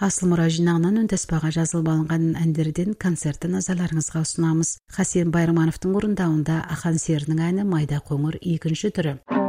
Асыл мұра жинағынан үнтеспаға жазылып алынған әндерден концертті назарларыңызға ұсынамыз. Хасен Байрамановтың орындауында Ахан серінің әні Майда қоңыр екінші түрі.